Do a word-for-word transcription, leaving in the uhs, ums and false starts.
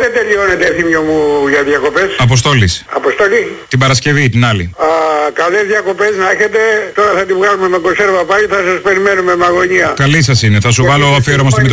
Πότε τελειώνεται, Θήμιο μου, για διακοπές? Αποστόλης. Αποστολή. Την Παρασκευή, την άλλη. Α, καλές διακοπές να έχετε. Τώρα θα τη βγάλουμε με κονσέρβα πάλι, θα σας περιμένουμε με αγωνία. Καλή σας είναι. Θα σου βάλω αφιέρωμα στο